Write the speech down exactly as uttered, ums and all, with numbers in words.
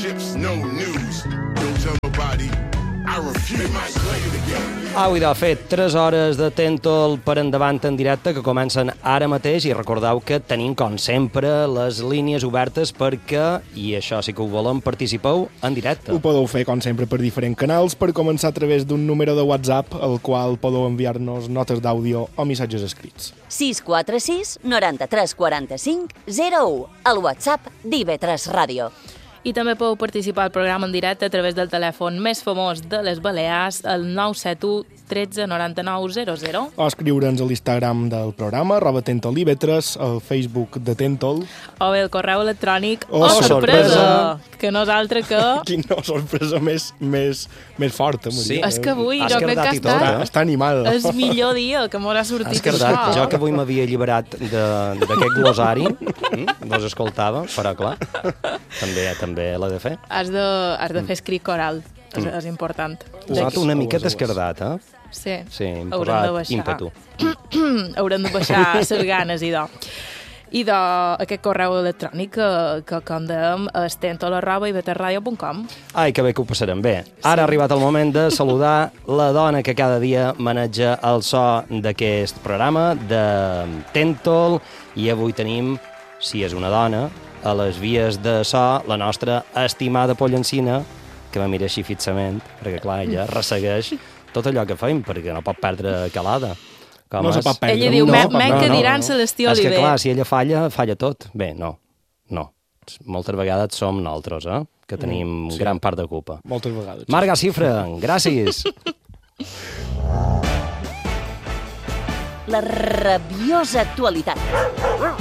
No news. Don't tell nobody. I refuse. Au, idò, fet tres hores de Tentol per endavant en directe que comencen ara mateix i recordeu que tenim, com sempre, les línies obertes perquè, i això sí que ho volem, participeu en directe. Ho podeu fer, com sempre, per diferents canals, per començar a través d'un número de WhatsApp al qual podeu enviar-nos notes d'àudio o missatges escrits. sis quatre sis nou tres quatre cinc zero u, el WhatsApp d'I V tres Ràdio. I també podeu participar al programa en directe a través del telèfon més famós de les Balears, el nou set u tretze noranta nou zero zero. O escriure'ns a l'Instagram del programa, arroba Tentol I V tres, al Facebook de Tentol. O bé el correu electrònic. Oh, oh, sorpresa! sorpresa! Que no és altre que... Quina sorpresa més, més, més forta, Maria. Sí. És que avui Has jo crec que ha cardat i tot, estat eh? Està animada. el millor dia que m'haurà sortit Has cardat. això. Jo que avui m'havia alliberat de- d'aquest glosari, mm? vos escoltava, però clar, també també l'he de fer. Has de, has de fer escrit coral, és, és important. Us noto una miqueta escardat, eh? Sí, Sí, hem haurem de posat baixar. ímpetu. Haurem de baixar les ganes, idò. I de aquest correu electrònic que, que com dèiem, és tentol arroba i v t radio punt com. Ai, que bé que ho passarem bé. Ara ha arribat el moment de saludar la dona que cada dia maneja el so d'aquest programa, de Tentol, i avui tenim, si és una dona, a les vies de so, la nostra estimada Pollancina, que me mira així fixament, perquè clar, ella ressegueix tot allò que feim, perquè no pot perdre calada. Com No se és? pot perdre. Ella diu, No, me, no, me no, que no, diran no. Celestí És que Oliver. clar, si ella falla, falla tot. Bé, no, no. Moltes vegades som nosaltres, eh? Que tenim sí. gran part de culpa. Moltes vegades. Marga Cifra, gràcies. La rabiosa actualitat.